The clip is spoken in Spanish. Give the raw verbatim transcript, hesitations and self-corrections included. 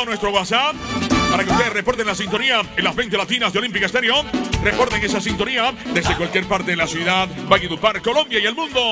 nuestro WhatsApp para que ustedes reporten la sintonía en las veinte latinas de Olímpica Estéreo. Reporten esa sintonía desde cualquier parte de la ciudad, Valledupar, Colombia y el mundo.